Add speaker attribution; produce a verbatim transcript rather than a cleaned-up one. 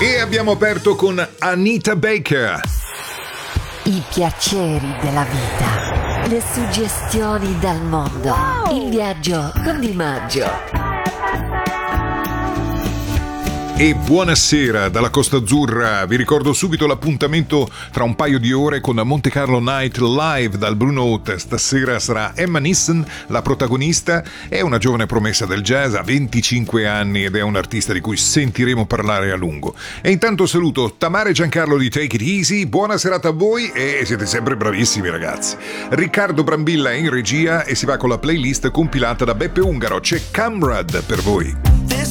Speaker 1: E abbiamo aperto con Anita Baker.
Speaker 2: I piaceri della vita, le suggestioni dal mondo, il viaggio con Di Maggio.
Speaker 1: E buonasera dalla Costa Azzurra. Vi ricordo subito l'appuntamento tra un paio di ore con Monte Carlo Night live dal Blue Note. Stasera sarà Emma Nissen la protagonista. È una giovane promessa del jazz, ha venticinque anni ed è un artista di cui sentiremo parlare a lungo. E intanto saluto Tamara e Giancarlo di Take It Easy. Buona serata a voi e siete sempre bravissimi, ragazzi. Riccardo Brambilla è in regia e si va con la playlist compilata da Beppe Ungaro. C'è Camrad per voi.